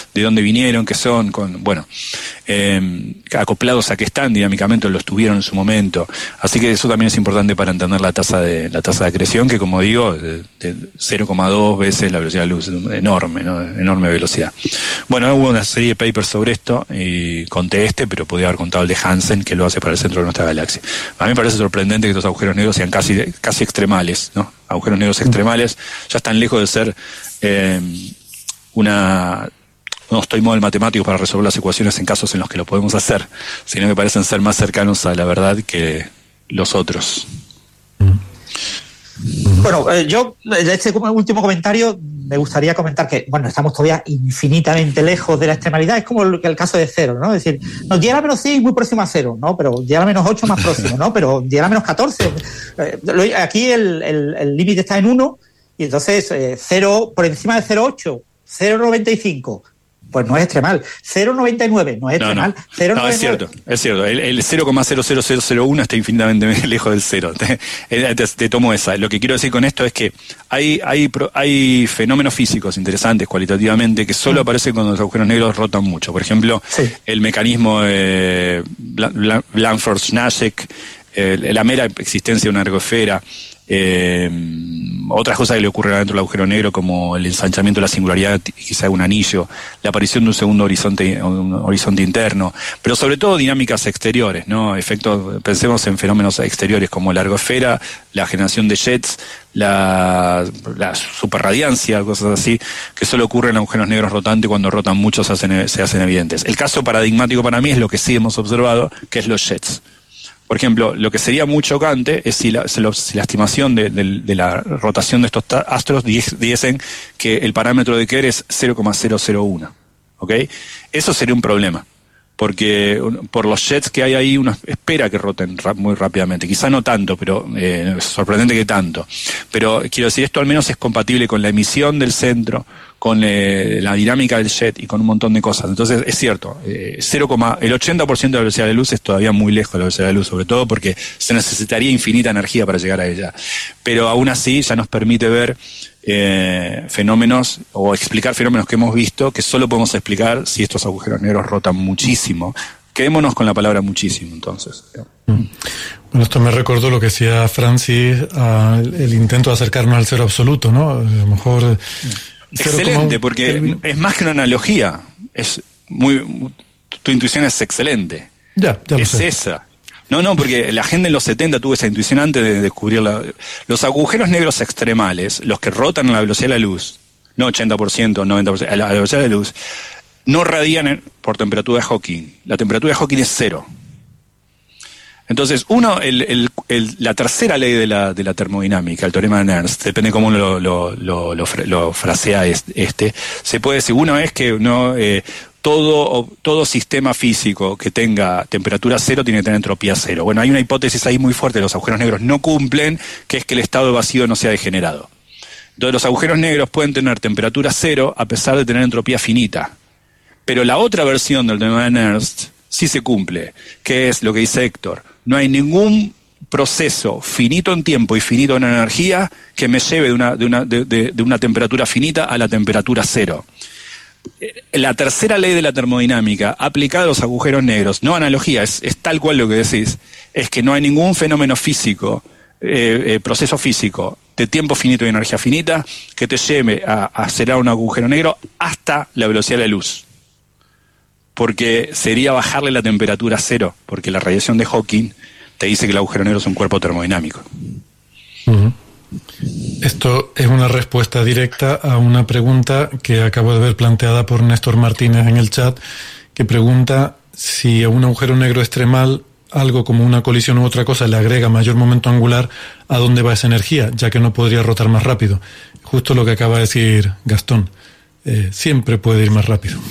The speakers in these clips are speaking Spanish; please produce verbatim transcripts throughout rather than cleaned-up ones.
de dónde vinieron, qué son, con, bueno, eh, acoplados a qué están dinámicamente, o lo estuvieron en su momento. Así que eso también es importante para entender la tasa de la tasa de acreción, que como digo, de, de cero coma dos veces la velocidad de luz, enorme, ¿no? Enorme velocidad. Bueno, hubo una serie de papers sobre esto, y conté este, pero podía haber contado el de Hansen, que lo hace para el centro de nuestra galaxia. A mí me parece sorprendente que estos agujeros negros sean casi, casi extremales, ¿no? Agujeros negros extremales ya están lejos de ser eh, una... no estoy modelo matemático para resolver las ecuaciones en casos en los que lo podemos hacer, sino que parecen ser más cercanos a la verdad que los otros. Bueno, eh, yo, de este último comentario, me gustaría comentar que, bueno, estamos todavía infinitamente lejos de la extremalidad. Es como el, el caso de cero, ¿no? Es decir, nos llega a menos seis muy próximo a cero, ¿no? Pero llega a menos ocho más próximo, ¿no? Pero llega a menos catorce. Eh, aquí el límite está en uno, y entonces eh, cero por encima de cero coma ocho, cero coma noventa y cinco. Pues no es extremal. cero coma noventa y nueve no es extremal. No, no. cero coma noventa y nueve. No, es cierto, es cierto. El, el cero coma cero cero cero cero uno está infinitamente lejos del cero. Te, te, te tomo esa. Lo que quiero decir con esto es que hay, hay, hay fenómenos físicos interesantes cualitativamente que solo aparecen cuando los agujeros negros rotan mucho. Por ejemplo, sí. el mecanismo de Blanford-Schnashek, eh, la mera existencia de una ergosfera. Eh, otras cosas que le ocurren adentro del agujero negro, como el ensanchamiento de la singularidad, quizá un anillo, la aparición de un segundo horizonte, un horizonte interno, pero sobre todo dinámicas exteriores, ¿no? Efectos, pensemos en fenómenos exteriores como la ergosfera, la generación de jets, la, la superradiancia, cosas así, que solo ocurren en agujeros negros rotantes. Cuando rotan mucho se hacen, se hacen evidentes. El caso paradigmático para mí es lo que sí hemos observado, que es los jets. Por ejemplo, lo que sería muy chocante es si la, si la estimación de, de, de la rotación de estos astros diesen que el parámetro de Kerr es cero coma cero cero uno. ¿Ok? Eso sería un problema, porque por los jets que hay ahí uno espera que roten muy rápidamente. Quizá no tanto, pero eh, es sorprendente que tanto. Pero quiero decir, esto al menos es compatible con la emisión del centro, con eh, la dinámica del jet y con un montón de cosas. Entonces, es cierto, eh, cero, el ochenta por ciento de la velocidad de luz es todavía muy lejos de la velocidad de luz, sobre todo porque se necesitaría infinita energía para llegar a ella. Pero aún así ya nos permite ver eh, fenómenos o explicar fenómenos que hemos visto que solo podemos explicar si estos agujeros negros rotan muchísimo. Quedémonos con la palabra muchísimo, entonces. Bueno, esto me recordó lo que decía Francis, uh, el intento de acercarnos al cero absoluto, ¿no? A lo mejor... Excelente, porque es más que una analogía. Es muy, tu intuición es excelente. Ya, ya lo es sé. esa. No, no, porque la gente en los setenta tuvo esa intuición antes de descubrir la... Los agujeros negros extremales, los que rotan a la velocidad de la luz, no ochenta por ciento, noventa por ciento, a la velocidad de la luz, no radian por temperatura de Hawking. La temperatura de Hawking es cero. Entonces, uno, el, el, el, la tercera ley de la, de la termodinámica, el teorema de Nernst, depende cómo lo, lo, lo, lo, lo frasea este, se puede decir, uno es que no eh, todo, todo sistema físico que tenga temperatura cero tiene que tener entropía cero. Bueno, hay una hipótesis ahí muy fuerte, los agujeros negros no cumplen, que es que el estado de vacío no sea degenerado. Entonces, los agujeros negros pueden tener temperatura cero a pesar de tener entropía finita. Pero la otra versión del teorema de Nernst sí se cumple, que es lo que dice Héctor. No hay ningún proceso finito en tiempo y finito en energía que me lleve de una, de una, de, de, de una temperatura finita a la temperatura cero. La tercera ley de la termodinámica, aplicada a los agujeros negros, no analogía, es, es tal cual lo que decís, es que no hay ningún fenómeno físico, eh, eh, proceso físico de tiempo finito y energía finita que te lleve a, a acelerar un agujero negro hasta la velocidad de la luz. Porque sería bajarle la temperatura a cero, porque la radiación de Hawking te dice que el agujero negro es un cuerpo termodinámico. Uh-huh. Esto es una respuesta directa a una pregunta que acabo de ver planteada por Néstor Martínez en el chat, que pregunta si a un agujero negro extremal, algo como una colisión u otra cosa, le agrega mayor momento angular, ¿a dónde va esa energía? Ya que no podría rotar más rápido. Justo lo que acaba de decir Gastón. Eh, siempre puede ir más rápido.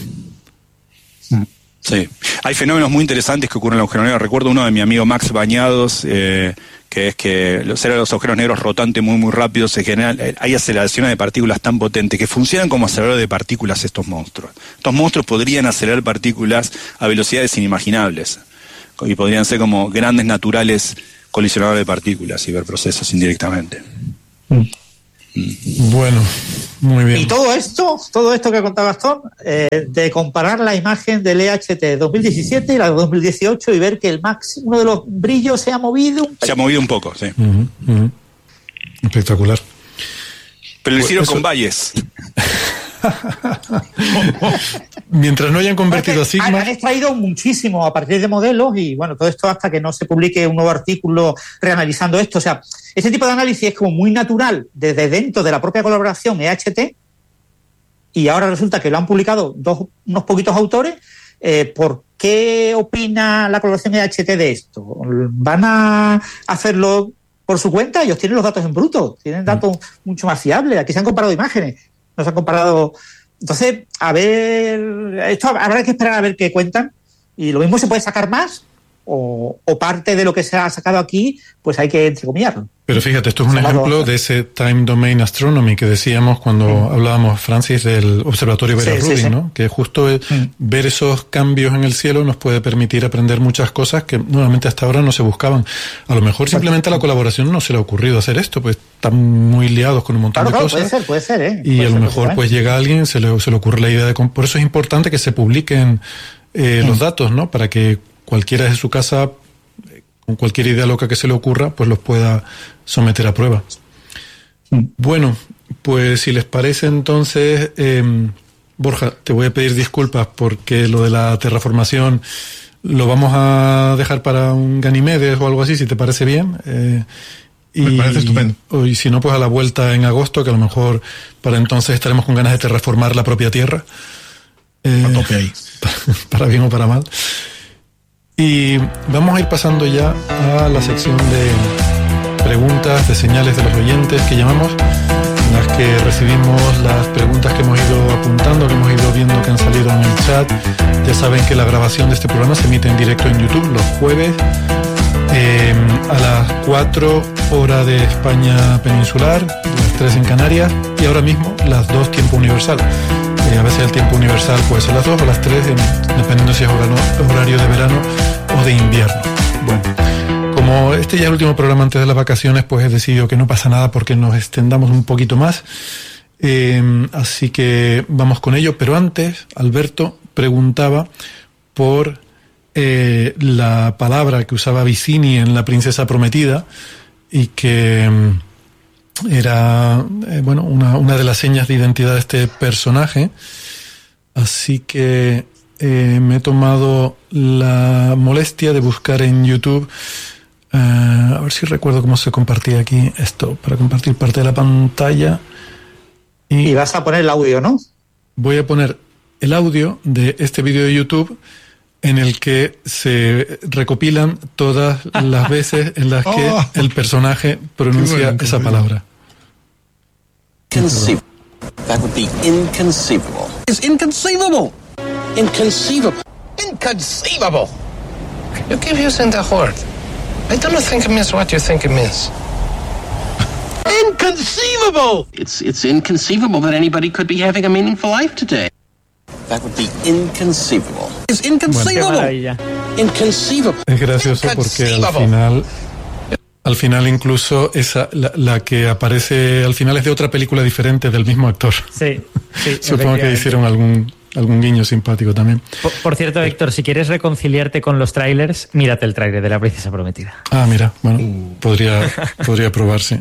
Sí, hay fenómenos muy interesantes que ocurren en el agujero negro. Recuerdo uno de mi amigo Max Bañados, eh, que es que los, los agujeros negros rotantes muy muy rápidos se generan, hay aceleraciones de partículas tan potentes que funcionan como aceleradores de partículas estos monstruos. Estos monstruos podrían acelerar partículas a velocidades inimaginables y podrían ser como grandes naturales colisionadores de partículas y ver procesos indirectamente. Bueno, muy bien. Y todo esto, todo esto que ha contado Gastón, eh, de comparar la imagen del E H T dos mil diecisiete y la de dos mil dieciocho y ver que el máximo, uno de los brillos se ha movido un Se ha movido un poco, sí. Uh-huh, uh-huh. Espectacular. Pero lo hicieron Eso... con valles. Mientras no hayan convertido a Sigma... Han, han extraído muchísimo a partir de modelos y bueno, todo esto hasta que no se publique un nuevo artículo reanalizando esto. O sea, este tipo de análisis es como muy natural desde dentro de la propia colaboración E H T y ahora resulta que lo han publicado dos, unos poquitos autores. Eh, ¿Por qué opina la colaboración E H T de esto? ¿Van a hacerlo por su cuenta? Ellos tienen los datos en bruto, tienen datos mucho más fiables. Aquí se han comparado imágenes, no se han comparado... Entonces, a ver, esto habrá que esperar a ver qué cuentan y lo mismo se puede sacar más o, o parte de lo que se ha sacado aquí, pues hay que entrecomillarlo. Pero fíjate, esto es un ejemplo de ese Time Domain Astronomy que decíamos cuando sí. hablábamos, Francis, del Observatorio Vera sí, Rubin, sí, sí. ¿no? Que justo el, mm. ver esos cambios en el cielo nos puede permitir aprender muchas cosas que normalmente hasta ahora no se buscaban. A lo mejor simplemente a la colaboración no se le ha ocurrido hacer esto, pues están muy liados con un montón claro, de claro, cosas. Puede ser, puede ser, ¿eh? Y puede a lo mejor pues llega alguien, se le, se le ocurre la idea de... Por eso es importante que se publiquen eh, mm. los datos, ¿no? Para que cualquiera de su casa... con cualquier idea loca que se le ocurra, pues los pueda someter a prueba. Mm. Bueno, pues si les parece entonces, eh, Borja, te voy a pedir disculpas porque lo de la terraformación lo vamos a dejar para un Ganimedes o algo así, si te parece bien. Eh, y, Me parece estupendo. Y si no, pues a la vuelta en agosto, que a lo mejor para entonces estaremos con ganas de terraformar la propia Tierra. Eh, a tope ahí. Para, para bien o para mal. Y vamos a ir pasando ya a la sección de preguntas, de señales de los oyentes que llamamos, en las que recibimos las preguntas que hemos ido apuntando, que hemos ido viendo que han salido en el chat. Ya saben que la grabación de este programa se emite en directo en YouTube los jueves eh, a las cuatro hora de España peninsular, las tres en Canarias y ahora mismo las dos tiempo universal. Eh, a veces el tiempo universal puede ser las dos o las tres, dependiendo si es horario de verano o de invierno. Bueno, como este ya es el último programa antes de las vacaciones, pues he decidido que no pasa nada porque nos extendamos un poquito más. Eh, así que vamos con ello. Pero antes, Alberto preguntaba por eh, la palabra que usaba Vicini en La Princesa Prometida y que... era eh, bueno una, una de las señas de identidad de este personaje, así que eh, me he tomado la molestia de buscar en YouTube eh, a ver si recuerdo cómo se compartía aquí esto, para compartir parte de la pantalla y, y vas a poner el audio, ¿no? Voy a poner el audio de este vídeo de YouTube en el que se recopilan todas las veces en las que oh, el personaje pronuncia bueno, esa palabra. Conceivable. That would be inconceivable. It's inconceivable. Inconceivable. Inconceivable. You keep using that word. I don't think it means what you think it means. Inconceivable. It's it's inconceivable that anybody could be having a meaningful life today. That would be inconceivable. It's inconceivable. Bueno. Inconceivable. Es gracioso porque al final, al final incluso esa la, la que aparece al final es de otra película diferente del mismo actor. Sí, sí. Supongo que hicieron algún algún guiño simpático también. Por, por cierto, Héctor, si quieres reconciliarte con los trailers, mírate el tráiler de La Princesa Prometida. Ah, mira, bueno, uh. podría podría probarse.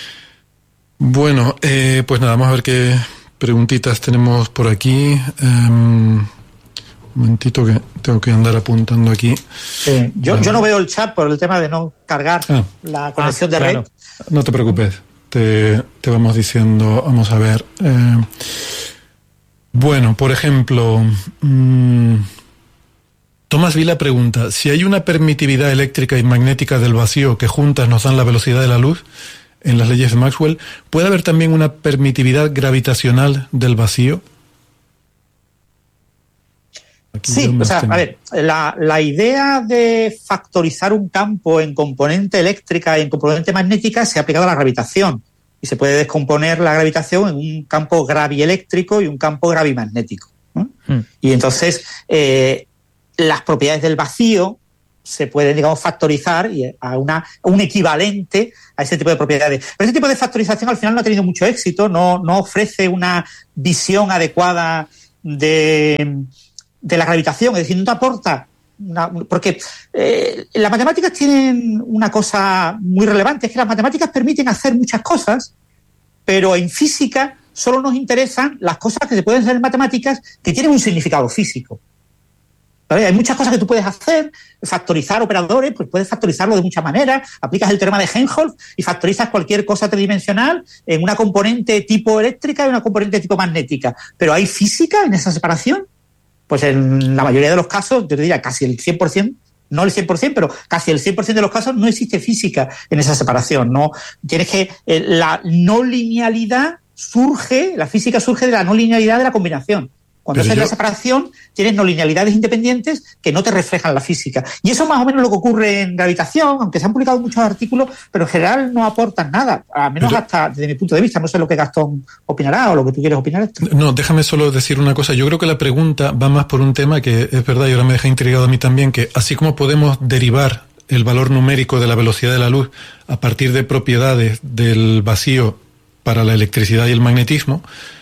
Bueno, eh, pues nada, vamos a ver qué preguntitas tenemos por aquí. Um, un momentito que tengo que andar apuntando aquí. Sí, yo, yo no veo el chat por el tema de no cargar ah. la conexión ah, de claro. red. No te preocupes, te, te vamos diciendo, vamos a ver. Eh, bueno, por ejemplo, mmm, Tomás Vila pregunta, si hay una permitividad eléctrica y magnética del vacío que juntas nos dan la velocidad de la luz, en las leyes de Maxwell, ¿puede haber también una permitividad gravitacional del vacío? Aquí sí, o sea, tengo. a ver, la, la idea de factorizar un campo en componente eléctrica y en componente magnética se ha aplicado a la gravitación y se puede descomponer la gravitación en un campo gravieléctrico y un campo gravimagnético, ¿no? Hmm. Y entonces eh, las propiedades del vacío se pueden, digamos, factorizar y a una, un equivalente a ese tipo de propiedades. Pero ese tipo de factorización al final no ha tenido mucho éxito, no, no ofrece una visión adecuada de, de la gravitación, es decir, no te aporta una, porque eh, las matemáticas tienen una cosa muy relevante, es que las matemáticas permiten hacer muchas cosas, pero en física solo nos interesan las cosas que se pueden hacer en matemáticas que tienen un significado físico. ¿Vale? Hay muchas cosas que tú puedes hacer, factorizar operadores, pues puedes factorizarlo de muchas maneras, aplicas el teorema de Helmholtz y factorizas cualquier cosa tridimensional en una componente tipo eléctrica y una componente tipo magnética. Pero ¿hay física en esa separación? Pues en la mayoría de los casos, yo te diría casi el cien por ciento, no el cien por ciento, pero casi el cien por ciento de los casos no existe física en esa separación. No, tienes que, eh, la no linealidad surge, la física surge de la no linealidad de la combinación. Cuando haces yo... la separación, tienes no linealidades independientes que no te reflejan la física. Y eso más o menos lo que ocurre en gravitación, aunque se han publicado muchos artículos, pero en general no aportan nada, al menos pero... hasta desde mi punto de vista. No sé lo que Gastón opinará o lo que tú quieres opinar. Esto. No, déjame solo decir una cosa. Yo creo que la pregunta va más por un tema que es verdad y ahora me deja intrigado a mí también, que así como podemos derivar el valor numérico de la velocidad de la luz a partir de propiedades del vacío para la electricidad y el magnetismo,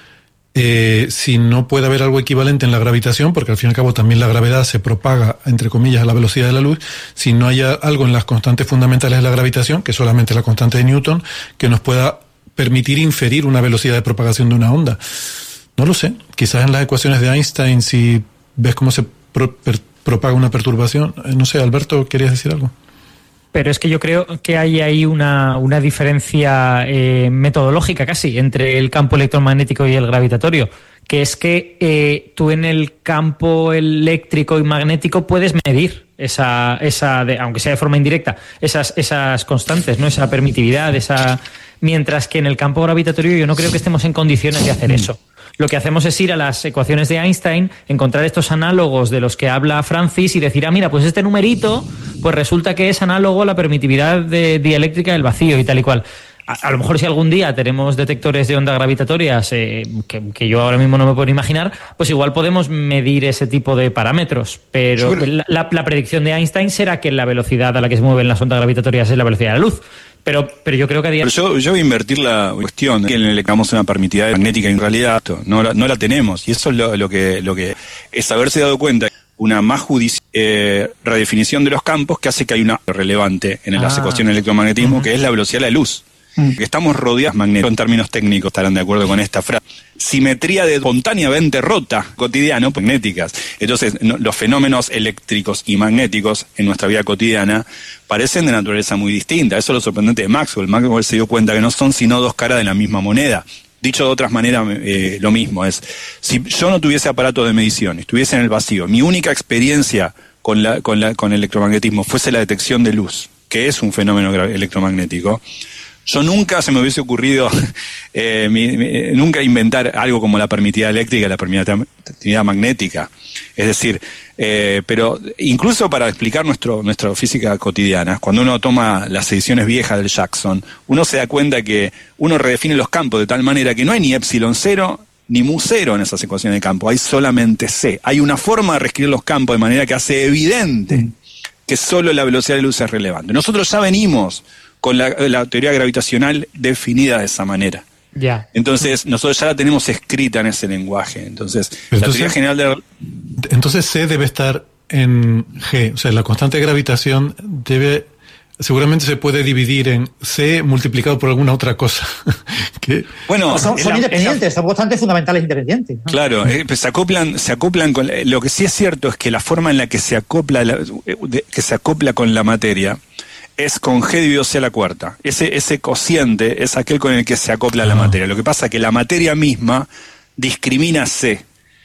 Eh, si no puede haber algo equivalente en la gravitación, porque al fin y al cabo también la gravedad se propaga, entre comillas, a la velocidad de la luz, si no haya algo en las constantes fundamentales de la gravitación, que es solamente la constante de Newton, que nos pueda permitir inferir una velocidad de propagación de una onda. No lo sé, quizás en las ecuaciones de Einstein, si ves cómo se pro, per, propaga una perturbación, eh, no sé, Alberto, ¿querías decir algo? Pero es que yo creo que hay ahí una, una diferencia eh, metodológica casi entre el campo electromagnético y el gravitatorio, que es que eh, tú en el campo eléctrico y magnético puedes medir esa, esa de, aunque sea de forma indirecta, esas, esas constantes, ¿no? Esa permitividad, esa, mientras que en el campo gravitatorio yo no creo que estemos en condiciones de hacer eso. Lo que hacemos es ir a las ecuaciones de Einstein, encontrar estos análogos de los que habla Francis y decir, ah, mira, pues este numerito, pues resulta que es análogo a la permitividad de dieléctrica del vacío y tal y cual. A, a lo mejor si algún día tenemos detectores de ondas gravitatorias eh, que, que yo ahora mismo no me puedo imaginar, pues igual podemos medir ese tipo de parámetros. Pero creo... la, la, la predicción de Einstein será que la velocidad a la que se mueven las ondas gravitatorias es la velocidad de la luz. Pero, pero yo creo que a día... Pero yo, yo voy a invertir la cuestión, que le damos una permitividad magnética y en realidad no la, no la tenemos. Y eso es lo, lo que lo que es haberse dado cuenta una más judicial eh, redefinición de los campos que hace que hay una relevante en las ah. ecuaciones del electromagnetismo, uh-huh. que es la velocidad de la luz. Uh-huh. Que estamos rodeados magnéticos, en términos técnicos estarán de acuerdo con esta frase. Simetría de espontáneamente rota, cotidiano, magnéticas. Entonces, no, los fenómenos eléctricos y magnéticos en nuestra vida cotidiana parecen de naturaleza muy distinta. Eso es lo sorprendente de Maxwell. Maxwell se dio cuenta que no son sino dos caras de la misma moneda. Dicho de otras maneras, eh, lo mismo es, si yo no tuviese aparato de medición, estuviese en el vacío, mi única experiencia con, la, con, la, con el electromagnetismo fuese la detección de luz, que es un fenómeno electromagnético, yo nunca se me hubiese ocurrido eh, mi, mi, nunca inventar algo como la permitividad eléctrica y la permitividad magnética. Es decir, eh, pero incluso para explicar nuestro, nuestra física cotidiana, cuando uno toma las ediciones viejas del Jackson, uno se da cuenta que uno redefine los campos de tal manera que no hay ni epsilon cero ni mu cero en esas ecuaciones de campo, hay solamente C. Hay una forma de reescribir los campos de manera que hace evidente mm. que solo la velocidad de luz es relevante. Nosotros ya venimos con la, la teoría gravitacional definida de esa manera. Ya. Entonces, nosotros ya la tenemos escrita en ese lenguaje. Entonces, entonces la teoría general de... Entonces C debe estar en G. O sea, la constante de gravitación debe... Seguramente se puede dividir en C multiplicado por alguna otra cosa. que bueno, son, son la, independientes, la, son constantes fundamentales independientes, ¿no? Claro, eh, pues se acoplan, se acoplan con... Lo que sí es cierto es que la forma en la que se acopla, la, de, que se acopla con la materia... es con G dividido C a la cuarta. Ese, ese cociente es aquel con el que se acopla ah. la materia. Lo que pasa es que la materia misma discrimina C.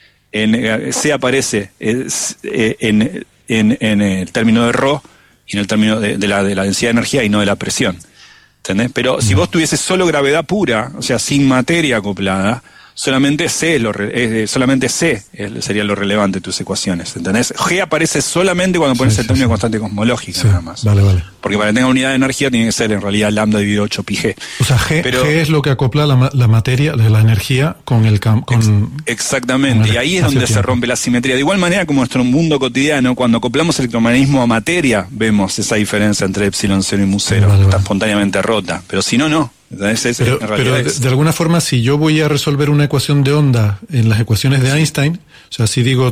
En, C aparece es, en, en, en el término de ρ y en el término de, de, la, de la densidad de energía y no de la presión. ¿Entendés? Pero si vos tuvieses solo gravedad pura, o sea, sin materia acoplada, solamente C, lo re, eh, solamente C sería lo relevante de tus ecuaciones, ¿entendés? G aparece solamente cuando pones sí, el término sí, constante cosmológica, sí, nada más. Vale, vale. Porque para que tenga unidad de energía tiene que ser en realidad lambda dividido ocho pi G. O sea, G, Pero, G es lo que acopla la, la materia, la energía con el campo. Ex, exactamente, con y ahí es donde tiempo. se rompe la simetría. De igual manera como en nuestro mundo cotidiano, cuando acoplamos el electromagnetismo a materia, vemos esa diferencia entre epsilon cero y mu cero, vale, está vale. espontáneamente rota. Pero si no, no. Entonces, pero pero de, de alguna forma, si yo voy a resolver una ecuación de onda en las ecuaciones de Einstein, o sea, si digo